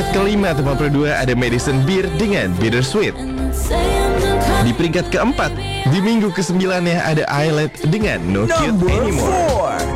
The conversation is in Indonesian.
peringkat kelima tempat kedua ada Madison Beer dengan Bittersweet. Di peringkat keempat, di minggu ke-9 ada Islet dengan No Cute Anymore.